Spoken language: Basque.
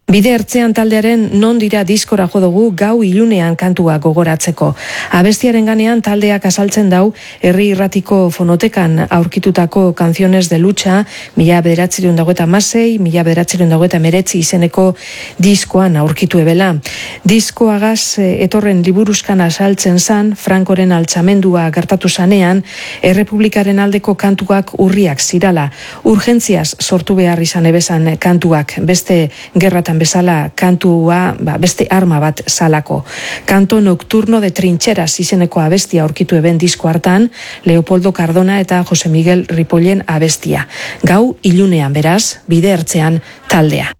Bide ertzean taldearen non dira diskora jo dugu gau ilunean kantua gogoratzeko. Abestiaren ganean taldeak azaltzen dau herri irratiko fonotekan aurkitutako Canciones de Lucha 1996, 1999 izeneko diskoan aurkitu ebela. Diskoagaz etorren liburuzkan azaltzen zan, Frankoren altxamendua gertatu zanean, Errepublikaren aldeko kantuak urriak zirala. Urgentziaz sortu behar izan ebezan kantuak, beste gerratan bezala kantua, beste arma bat salako. Canto Nocturno de Trincheras izeneko abestia aurkitu eben disko hartan, Leopoldo Cardona eta Jose Miguel Ripollen abestia. Gau ilunean beraz, bide ertzean taldea.